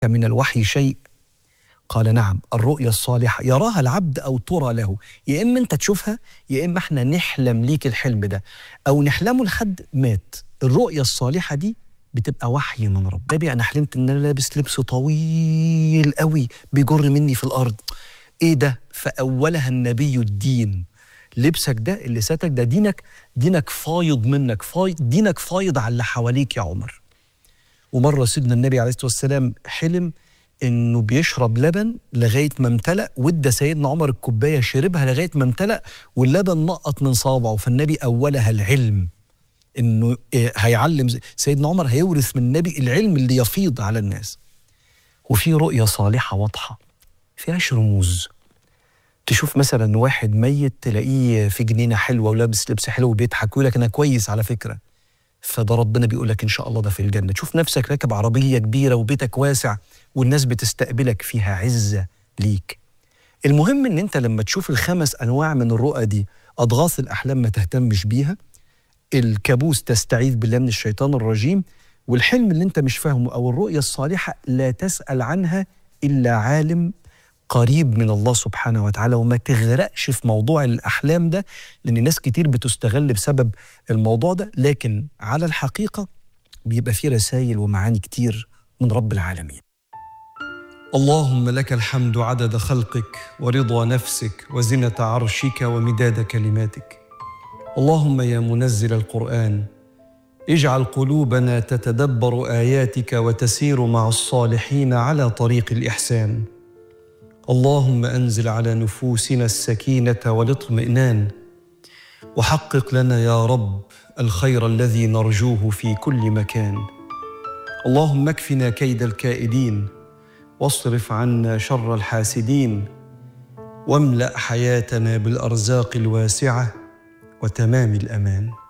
من الوحي شيء؟ قال نعم، الرؤيا الصالحة يراها العبد أو ترى له، يا إما أنت تشوفها يا إما إحنا نحلم ليك الحلم ده أو نحلمه لحد مات. الرؤيا الصالحة دي بتبقى وحي من رب. بابي أنا حلمت إن أنا لابس لبس طويل قوي بيجر مني في الأرض. إيه ده؟ فأولها النبي الدين. لبسك ده اللي ساتك ده دينك فايض منك، دينك فايض على اللي حواليك يا عمر. ومرة سيدنا النبي عليه الصلاة والسلام حلم إنه بيشرب لبن لغاية ما امتلأ، وادى سيدنا عمر الكوباية شربها لغاية ما امتلأ واللبن نقط من صابعه. فالنبي أولها العلم، إنه هيعلم سيدنا عمر، هيورث من النبي العلم اللي يفيض على الناس. وفي رؤية صالحة واضحة فيهاش رموز. تشوف مثلا واحد ميت تلاقيه في جنينة حلوة ولابس لبس حلو وبيضحك ويقول لك أنا كويس على فكرة، فده ربنا بيقول لك إن شاء الله ده في الجنة. تشوف نفسك راكب عربية كبيرة وبيتك واسع والناس بتستقبلك فيها عزة ليك. المهم إن أنت لما تشوف الخمس أنواع من الرؤى دي، أضغاث الأحلام ما تهتمش بيها، الكابوس تستعيذ بالله من الشيطان الرجيم، والحلم اللي أنت مش فاهمه أو الرؤية الصالحة لا تسأل عنها إلا عالم قريب من الله سبحانه وتعالى. وما تغرقش في موضوع الأحلام ده لأن ناس كتير بتستغل بسبب الموضوع ده، لكن على الحقيقة بيبقى فيه رسائل ومعاني كتير من رب العالمين. اللهم لك الحمد عدد خلقك ورضا نفسك وزنة عرشك ومداد كلماتك. اللهم يا منزل القرآن اجعل قلوبنا تتدبر آياتك وتسير مع الصالحين على طريق الإحسان. اللهم أنزل على نفوسنا السكينة والاطمئنان، وحقق لنا يا رب الخير الذي نرجوه في كل مكان. اللهم اكفنا كيد الكائدين واصرف عنا شر الحاسدين، واملأ حياتنا بالأرزاق الواسعة وتمام الأمان.